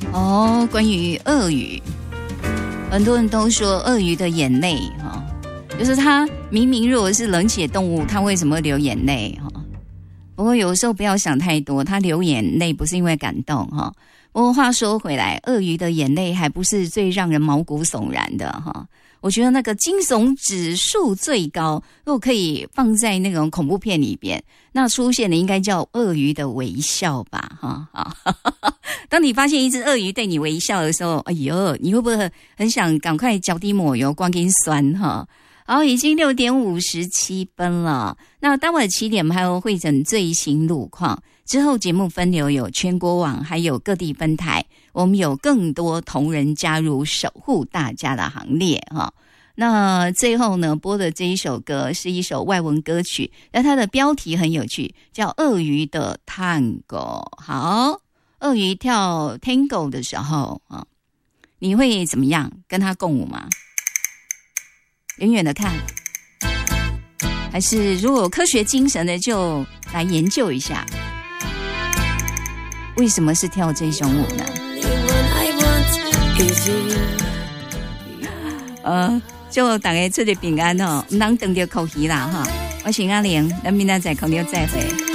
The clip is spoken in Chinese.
哦，关于鳄鱼，很多人都说鳄鱼的眼泪哈，就是它明明如果是冷血动物，它为什么会流眼泪哈？不过有时候不要想太多，它流眼泪不是因为感动哈。不过话说回来，鳄鱼的眼泪还不是最让人毛骨悚然的哈。我觉得那个惊悚指数最高，如果可以放在那种恐怖片里边，那出现的应该叫鳄鱼的微笑吧哈。当你发现一只鳄鱼对你微笑的时候，哎呦，你会不会很想赶快脚底抹油，光跟酸哈？好，已经6点57分了。那待会7点我们还有会诊最新路况，之后节目分流有全国网，还有各地分台，我们有更多同仁加入守护大家的行列哈。那最后呢，播的这一首歌是一首外文歌曲，那它的标题很有趣，叫《鳄鱼的探戈》。好，鳄鱼跳 Tango 的时候啊，你会怎么样跟它共舞吗？远远的看，还是如果有科学精神的就来研究一下，为什么是跳这种舞呢？就大家出去平安哦，不能等到口气啦哈。我是阿玲，咱明仔载空中再会。